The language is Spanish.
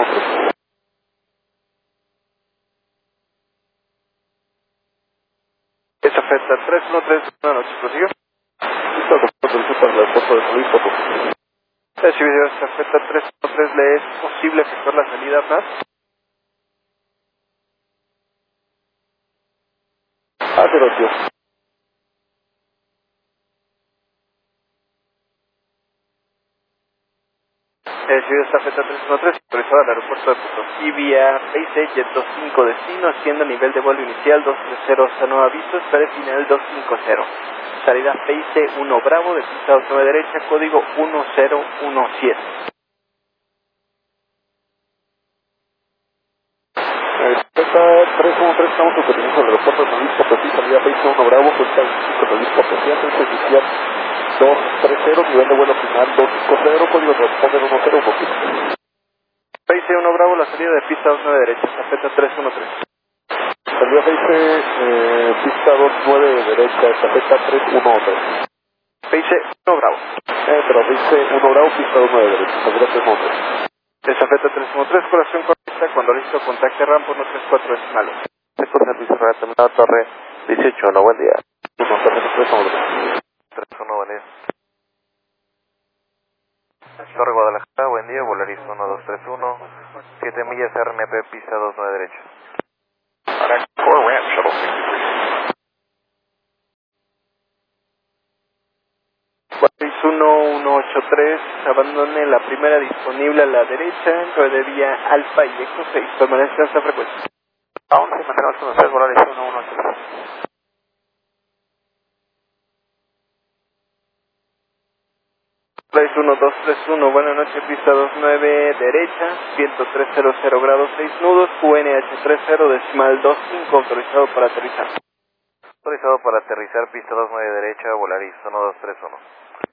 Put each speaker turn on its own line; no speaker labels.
313.
Esa feta 313, buenas noches, ¿prosigue?
Listo, autorización para el aeropuerto de San Luis Potosí.
Recibido esta feta 313, ¿le es posible efectuar la salida a FNAP?
Afirmación.
Recibido esta feta 313, autorizado al aeropuerto de Potosí vía PaySe Jet 25 destino, asciende a nivel de vuelo inicial 230 hasta nuevo aviso, estaré final 250. Salida PaySe 1 Bravo de pista 29 derecha, código 1017.
Feta 313, estamos autorizando al aeropuerto de San Luis Potosí, salida PaySe 1 Bravo, puerta 25 San Luis Potosí, ascenso inicial 230, nivel de vuelo final 250, código transponder 10, un poquito.
PaySe 1 Bravo, la salida de pista 29 derecha, feta 313.
Salida PaySe, pista 29 de derecha, estafeta 313.
PaySe 1 Bravo.
Pero PaySe 1 Bravo, pista 29 de derecha, salida 313.
Estafeta 313, corazón correcta, cuando listo contacte rampo 134 decimales.
Por servicio para terminal Torre 18, no, buen día. 31, buen día. Torre Guadalajara, buen día, Volaris 1231, 7 millas RNP, pista 29 derecha.
Alright, core ramp, shuttle 63.
46183, abandone la primera disponible a la derecha, de vía Alfa y Eco 6, permanezca a esta frecuencia.
Aún se mantenemos con ustedes, Volaris 113.
31231, buenas noches, pista 29 derecha, viento 300 grados 6 nudos, QNH 30 decimal 25, autorizado para aterrizar.
Autorizado para aterrizar, pista 29 derecha, Volaris 1231.